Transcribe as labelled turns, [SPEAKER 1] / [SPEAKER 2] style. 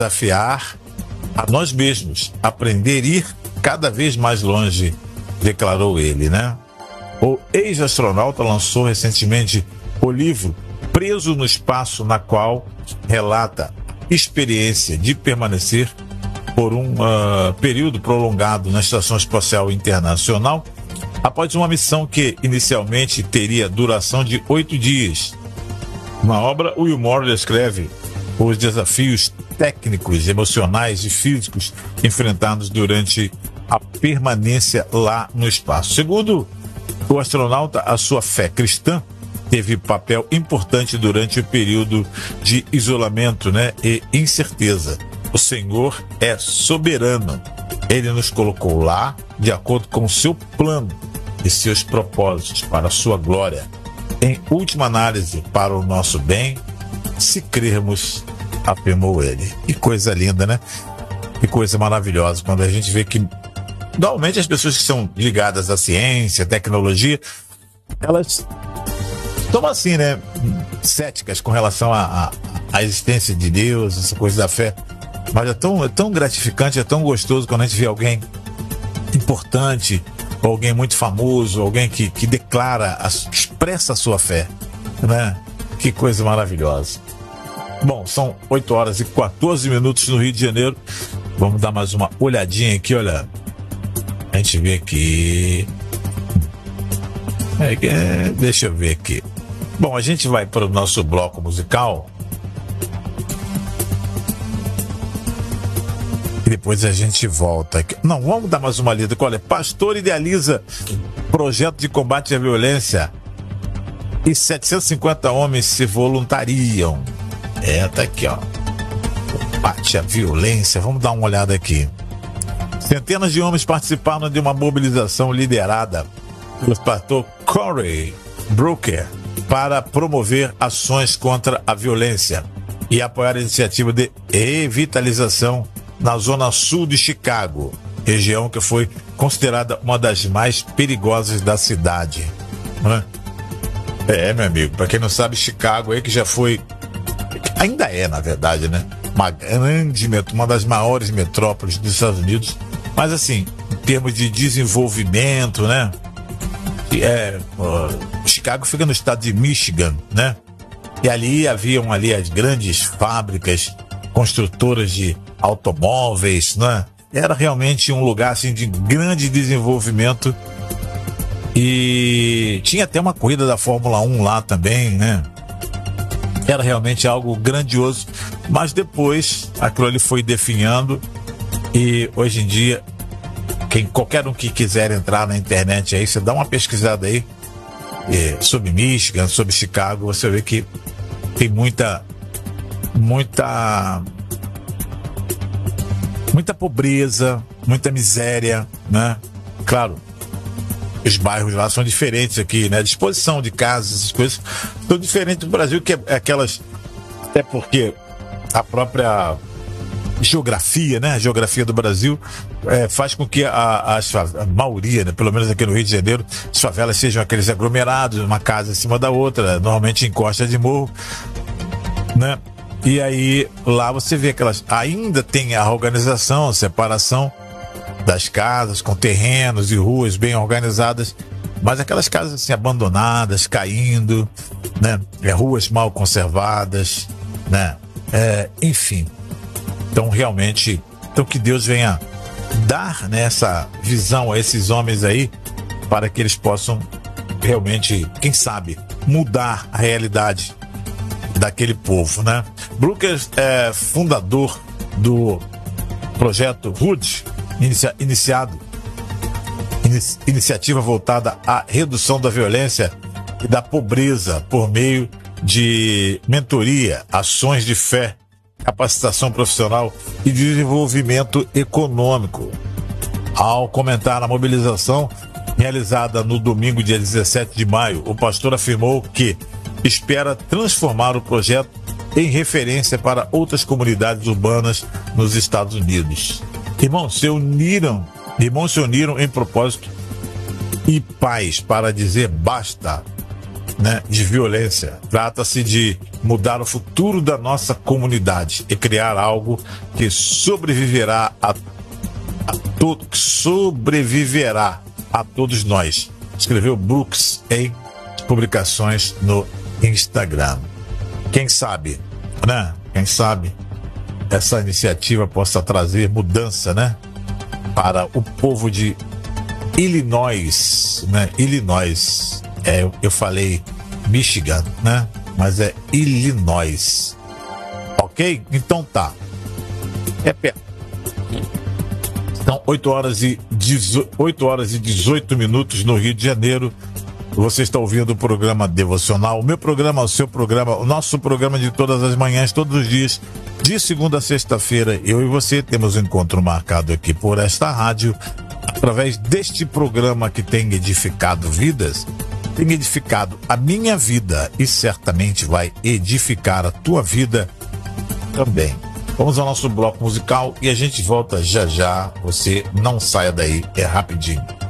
[SPEAKER 1] desafiar a nós mesmos, aprender a ir cada vez mais longe, declarou ele, né? O ex-astronauta lançou recentemente o livro Preso no Espaço, na qual relata a experiência de permanecer por um período prolongado na Estação Espacial Internacional, após uma missão que inicialmente teria duração de 8 dias. Na obra, Wilmore descreve os desafios técnicos, emocionais e físicos enfrentados durante a permanência lá no espaço. Segundo o astronauta, a sua fé cristã teve papel importante durante o período de isolamento, né, e incerteza. O Senhor é soberano. Ele nos colocou lá de acordo com o seu plano e seus propósitos para a sua glória. Em última análise, para o nosso bem, se crermos, afirmou ele. Que coisa linda, né? Que coisa maravilhosa quando a gente vê que normalmente as pessoas que são ligadas à ciência, à tecnologia, elas estão assim, né? Céticas com relação à existência de Deus, essa coisa da fé. Mas é tão gratificante, é tão gostoso quando a gente vê alguém importante, ou alguém muito famoso, alguém que declara, expressa a sua fé, né? Que coisa maravilhosa. Bom, são 8 horas e 14 minutos no Rio de Janeiro. Vamos dar mais uma olhadinha aqui, olha. A gente vê aqui. Deixa eu ver aqui. Bom, a gente vai para o nosso bloco musical. E depois a gente volta aqui. Não, vamos dar mais uma lida. Olha, pastor idealiza projeto de combate à violência e 750 homens se voluntariam. Tá aqui, ó. Combate à violência. Vamos dar uma olhada aqui. Centenas de homens participaram de uma mobilização liderada pelo pastor Cory Booker para promover ações contra a violência e apoiar a iniciativa de revitalização na zona sul de Chicago, região que foi considerada uma das mais perigosas da cidade. Né? Meu amigo, para quem não sabe, Chicago aí que já foi, ainda é na verdade, né? Uma das maiores metrópoles dos Estados Unidos, mas assim, em termos de desenvolvimento, né? Chicago fica no estado de Michigan, né? E ali haviam as grandes fábricas construtoras de automóveis, né? Era realmente um lugar assim de grande desenvolvimento e tinha até uma corrida da Fórmula 1 lá também, né? Era realmente algo grandioso, mas depois aquilo ali foi definhando e hoje em dia qualquer um que quiser entrar na internet aí, você dá uma pesquisada aí sobre Michigan, sobre Chicago, você vê que tem muita pobreza, muita miséria, né? Claro, os bairros lá são diferentes aqui, né? A disposição de casas, essas coisas são diferentes do Brasil, que é aquelas... Até porque a própria geografia, né? A geografia do Brasil faz com que a maioria, né? Pelo menos aqui no Rio de Janeiro, as favelas sejam aqueles aglomerados, uma casa em cima da outra, normalmente em costa de morro, né? E aí lá você vê que elas ainda tem a organização, a separação das casas com terrenos e ruas bem organizadas, mas aquelas casas assim abandonadas, caindo, né? Ruas mal conservadas, né? Enfim. Então realmente, que Deus venha dar, né, essa visão a esses homens aí, para que eles possam realmente, quem sabe, mudar a realidade daquele povo, né? Booker é fundador do projeto HOOD, iniciativa voltada à redução da violência e da pobreza por meio de mentoria, ações de fé, capacitação profissional e desenvolvimento econômico. Ao comentar a mobilização realizada no domingo, dia 17 de maio, o pastor afirmou que espera transformar o projeto em referência para outras comunidades urbanas nos Estados Unidos. Irmãos se uniram em propósito e paz para dizer basta né, de violência. Trata-se de mudar o futuro da nossa comunidade e criar algo que sobreviverá a todos nós. Escreveu Brooks em publicações no Instagram. Quem sabe, né? Quem sabe essa iniciativa possa trazer mudança, né, para o povo de Illinois, né? Illinois. Eu falei Michigan, né? Mas é Illinois. Ok? Então tá. É perto. São 8 horas e 18 minutos no Rio de Janeiro. Você está ouvindo o programa Devocional, o meu programa, o seu programa, o nosso programa de todas as manhãs, todos os dias, de segunda a sexta-feira. Eu e você temos um encontro marcado aqui por esta rádio, através deste programa que tem edificado vidas, tem edificado a minha vida e certamente vai edificar a tua vida também. Vamos ao nosso bloco musical e a gente volta já já. Você não saia daí, é rapidinho.